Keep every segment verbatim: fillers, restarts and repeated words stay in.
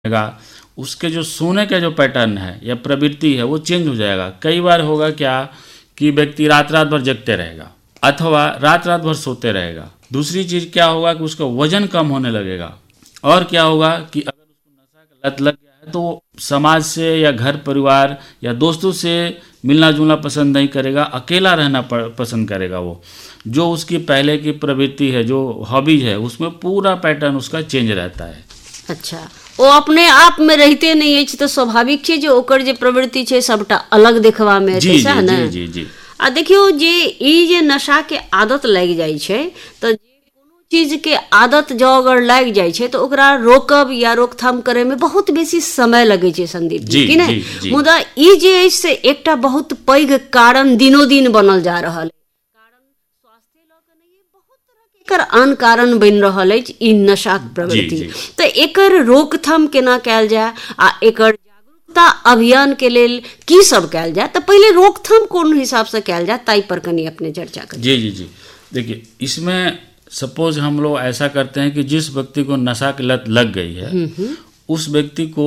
जाएगा, उसके जो सोने का जो पैटर्न है या प्रवृत्ति है वो चेंज हो जाएगा। कई बार होगा क्या कि व्यक्ति रात रात भर जगते रहेगा अथवा रात रात भर सोते रहेगा। दूसरी चीज़ क्या होगा कि उसका वजन कम होने लगेगा। और क्या होगा कि अगर उसको नशा का लत लग गया है तो वो समाज से या घर परिवार या दोस्तों से मिलना जुलना पसंद नहीं करेगा, अकेला रहना पसंद करेगा। वो जो उसकी पहले की प्रवृत्ति है, जो हॉबीज है, उसमें पूरा पैटर्न उसका चेंज रहता है। अच्छा, वो अपने आप में रहते नहीं है तो स्वाभाविक छै जे ओकर जे प्रवृत्ति छै सबटा अलग देखबा में जी ऐसा है ना। जी जी जी आ देखियो जे ई जे नशा के आदत लग जाय छै तो कोनो चीज के आदत जो अगर लग जाय छै तो ओकरा रोकब या रोकथाम करे में बहुत बेसी समय लगे छै संदीप जी, कि नहीं। मुदा ई जे अछि से एकटा बहुत पैघ कारण दिनो दिन बनल जा रहल है। एकर आन कारण बन रहल अछि ई नशाक प्रवृत्ति। तो एकर रोकथाम केना कैल जाय आ एकर जागरूकता अभियान के लेल की सब कैल जाय, तो पहले रोकथाम कोन हिसाब से कैल जाय ताई पर कनी अपने चर्चा करिए। जी जी जी देखिए, इसमें सपोज हम लोग ऐसा करते हैं कि जिस व्यक्ति को नशा की लत लग गई है उस व्यक्ति को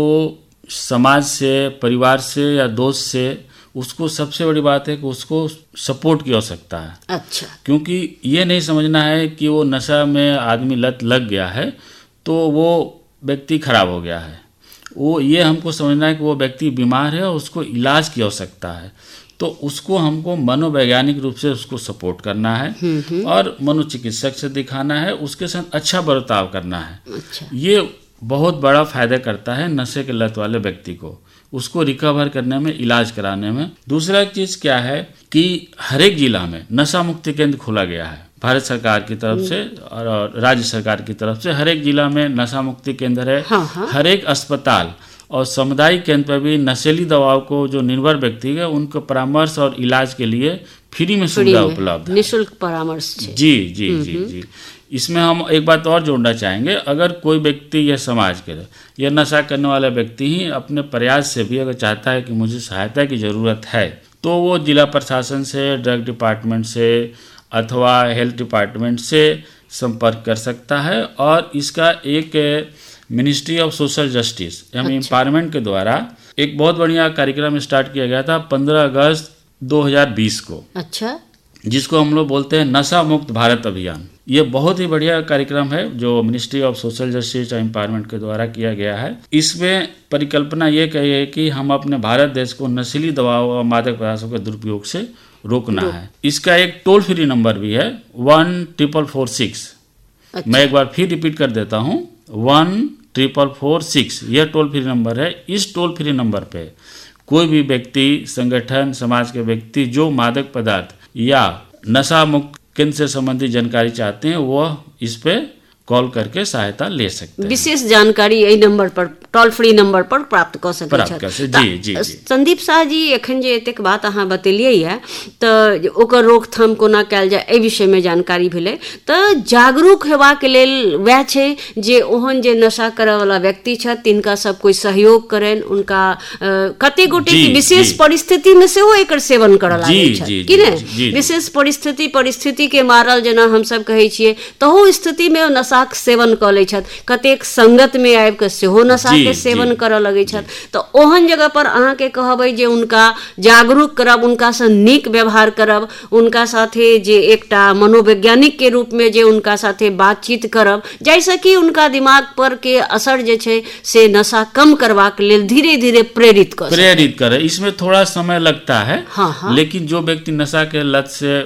समाज से, परिवार से या दोस्त से उसको सबसे बड़ी बात है कि उसको सपोर्ट की आवश्यकता है। अच्छा, क्योंकि ये नहीं समझना है कि वो नशा में आदमी लत लग गया है तो वो व्यक्ति खराब हो गया है। वो ये हमको समझना है कि वो व्यक्ति बीमार है और उसको इलाज की आवश्यकता है। तो उसको हमको मनोवैज्ञानिक रूप से उसको सपोर्ट करना है और मनोचिकित्सक से दिखाना है, उसके साथ अच्छा बर्ताव करना है। अच्छा, ये बहुत बड़ा फायदा करता है नशे के लत वाले व्यक्ति को, उसको रिकवर करने में, इलाज कराने में। दूसरा चीज़ क्या है कि हर एक जिला में नशा मुक्ति केंद्र खोला गया है भारत सरकार की तरफ से और राज्य सरकार की तरफ से। हर एक जिला में नशा मुक्ति केंद्र है। हाँ हाँ। हर एक अस्पताल और सामुदायिक केंद्र पर भी नशीली दवाओं को जो निर्भर व्यक्ति है उनको परामर्श और इलाज के लिए फ्री में सुविधा उपलब्ध है, निःशुल्क परामर्श। जी जी जी जी इसमें हम एक बात और जोड़ना चाहेंगे, अगर कोई व्यक्ति या समाज के या नशा करने वाला व्यक्ति ही अपने प्रयास से भी अगर चाहता है कि मुझे सहायता की ज़रूरत है तो वो जिला प्रशासन से, ड्रग डिपार्टमेंट से अथवा हेल्थ डिपार्टमेंट से संपर्क कर सकता है। और इसका एक मिनिस्ट्री ऑफ सोशल जस्टिस यानी एम्पावरमेंट के द्वारा एक बहुत बढ़िया कार्यक्रम स्टार्ट किया गया था पंद्रह अगस्त दो हज़ार बीस को। अच्छा, जिसको हम लोग बोलते हैं नशा मुक्त भारत अभियान। ये बहुत ही बढ़िया कार्यक्रम है जो मिनिस्ट्री ऑफ सोशल जस्टिस और एम्पावरमेंट के द्वारा किया गया है। इसमें परिकल्पना ये कही है कि हम अपने भारत देश को नशीली दवाओं और मादक पदार्थों के दुरुपयोग से रोकना है। इसका एक टोल फ्री नंबर भी है वन ट्रिपल फोर सिक्स। मैं एक बार फिर रिपीट कर देता हूँ, वन ट्रिपल फोर सिक्स यह टोल फ्री नंबर है। इस टोल फ्री नंबर पे कोई भी व्यक्ति, संगठन, समाज के व्यक्ति जो मादक पदार्थ या नशा मुक्त केंद्र से संबंधित जानकारी चाहते हैं वह इस पे कॉल करके सहायता ले सकते हैं। विशेष जानकारी यही नंबर पर, टोल फ्री नंबर पर प्राप्त कर सकते प्राप्त कर सकते जी जी जी संदीप शाह जी, एखन जे एतेक बात अहाँ बतेलियै है तो ओकर रोकथाम कोना कैल जाय एहि विषय में जानकारी भेलै। तो जागरूक हेबाक लेल वएह छै जे ओहन जे नशा करय वाला व्यक्ति छथि तिनका सब कोई सहयोग करें, उनका कते गोटे की विशेष परिस्थिति में सेहो एकर सेवन करऽ लागै छथि कि नहि। विशेष परिस्थिति परिस्थिति के मारल जेना हम सब कहै छियै तहु स्थिति में नशा के सेवन क लै छथि, कतेक संगत में आबि के सेहो नशा के सेवन करऽ लगै छथि। तो ओहन जगह पर अहाँ के कहबै जे उनका जागरूक करब, उनका से नीक व्यवहार करब, उनका साथे जे एकटा मनोवैज्ञानिक के रूप में जे उनका साथे बातचीत करब जैसे कि उनका दिमाग पर के असर जे छै से नशा कम करबाक लेल धीरे धीरे प्रेरित कर प्रेरित करे। इसमें थोड़ा समय लगता है। हाँ हाँ। लेकिन जो व्यक्ति नशा के लत से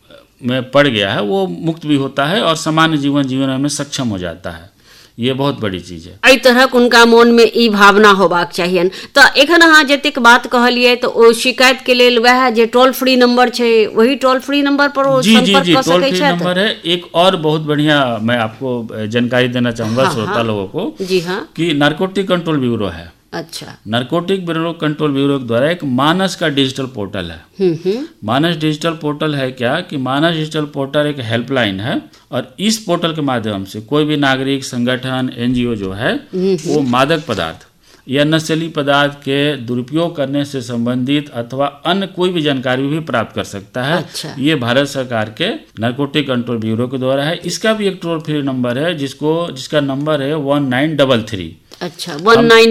में पड़ गया है वो मुक्त भी होता है और सामान्य जीवन जीवन में सक्षम हो जाता है। ये बहुत बड़ी चीज है। एहि तरहक उनका मन में ई भावना होबाक चाहिए। तो एखन अहाँ जतेक बात कहलिए तो ओ शिकायत के लेल वह जे टोल फ्री नंबर छै वही टोल फ्री नंबर पर वो संपर्क कर सकै छै। नंबर है। एक और बहुत बढ़िया मैं आपको जानकारी देना चाहूंगा श्रोता लोगों को। जी हाँ, कि नारकोटिक कंट्रोल ब्यूरो है। अच्छा, नारकोटिक ब्यूरो कंट्रोल ब्यूरो के द्वारा एक मानस का डिजिटल पोर्टल है। मानस डिजिटल पोर्टल है क्या कि मानस डिजिटल पोर्टल एक हेल्पलाइन है और इस पोर्टल के माध्यम से कोई भी नागरिक, संगठन, एनजीओ जो है वो मादक पदार्थ या नशीली पदार्थ के दुरुपयोग करने से संबंधित अथवा अन्य कोई भी जानकारी भी प्राप्त कर सकता है। अच्छा। ये भारत सरकार के नारकोटिक कंट्रोल ब्यूरो के द्वारा है। इसका भी एक टोल फ्री नंबर है जिसको जिसका नंबर है वन नाइन डबल थ्री। अच्छा, वन नाइन